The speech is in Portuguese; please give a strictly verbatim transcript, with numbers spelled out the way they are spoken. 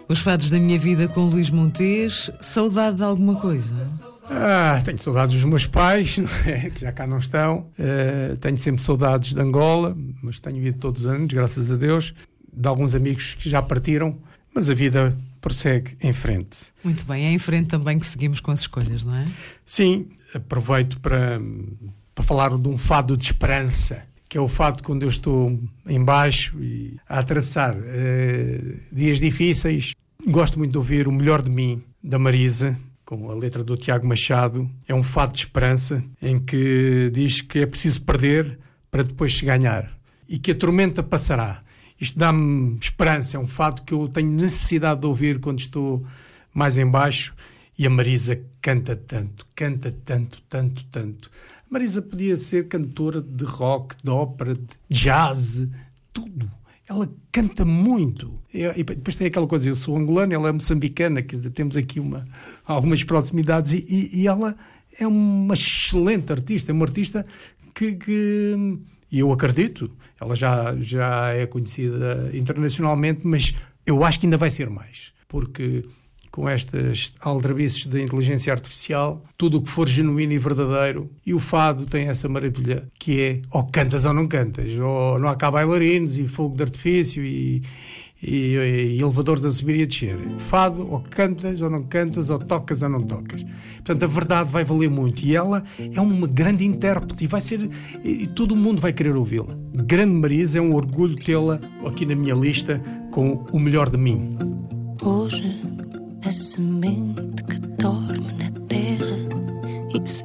Os fados da minha vida com Luís Montes. Saudade de alguma coisa? Ah, tenho saudades dos meus pais, não é? Que já cá não estão. Uh, tenho sempre saudades de Angola, mas tenho ido todos os anos, graças a Deus. De alguns amigos que já partiram, mas a vida prossegue em frente. Muito bem, é em frente também que seguimos com as escolhas, não é? Sim, aproveito para, para falar de um fado de esperança, que é o fado quando eu estou em baixo e a atravessar uh, dias difíceis. Gosto muito de ouvir O Melhor de Mim, da Marisa, com a letra do Tiago Machado. É um fado de esperança em que diz que é preciso perder para depois se ganhar e que a tormenta passará. Isto dá-me esperança, é um fado que eu tenho necessidade de ouvir quando estou mais em baixo. E a Marisa canta tanto, canta tanto, tanto, tanto. A Marisa podia ser cantora de rock, de ópera, de jazz, tudo. Ela canta muito. E depois tem aquela coisa, eu sou angolana, ela é moçambicana, quer dizer, temos aqui uma, algumas proximidades e, e, e ela é uma excelente artista, é uma artista que, que e eu acredito, ela já, já é conhecida internacionalmente, mas eu acho que ainda vai ser mais, porque com estas aldrabices da inteligência artificial, tudo o que for genuíno e verdadeiro, e o fado tem essa maravilha, que é ou cantas ou não cantas, ou não há cá bailarinos e fogo de artifício e, e, e elevadores a subir e a descer. Fado, ou cantas ou não cantas, ou tocas ou não tocas. Portanto, a verdade vai valer muito, e ela é uma grande intérprete, e vai ser, e todo o mundo vai querer ouvi-la. Grande Marisa, é um orgulho tê-la aqui na minha lista com O Melhor de Mim. Hoje a semente